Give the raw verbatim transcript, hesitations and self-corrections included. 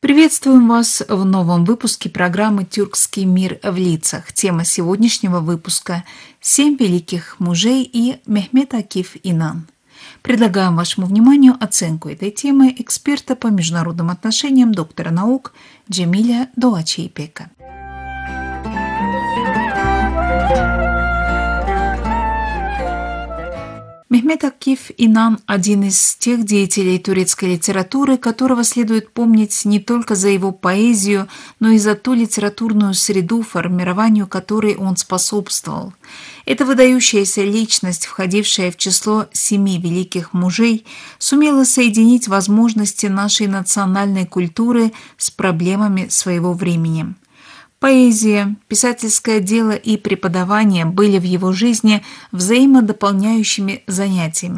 Приветствуем вас в новом выпуске программы «Тюркский мир в лицах». Тема сегодняшнего выпуска– «Семь великих мужей» и Мехмет Акиф Инан. Предлагаем вашему вниманию оценку этой темы эксперта по международным отношениям, доктора наук Джемиля Дуачи-Ипека. Мехмет Акиф Инан – один из тех деятелей турецкой литературы, которого следует помнить не только за его поэзию, но и за ту литературную среду, формированию которой он способствовал. Эта выдающаяся личность, входившая в число семи великих мужей, сумела соединить возможности нашей национальной культуры с проблемами своего времени. Поэзия, писательское дело и преподавание были в его жизни взаимодополняющими занятиями.